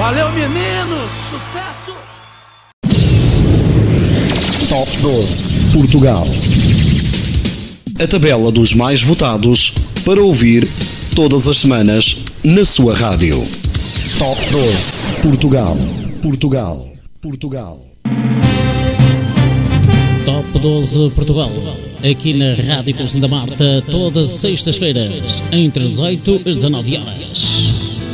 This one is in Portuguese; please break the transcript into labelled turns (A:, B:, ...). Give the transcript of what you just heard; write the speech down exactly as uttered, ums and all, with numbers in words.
A: Valeu, meninos! Sucesso!
B: Top doze Portugal. A tabela dos mais votados para ouvir todas as semanas na sua rádio. Top doze Portugal. Portugal. Portugal.
C: Top doze Portugal. Aqui na Rádio Conceição da Marta, todas as sextas-feiras, entre dezoito e dezanove horas.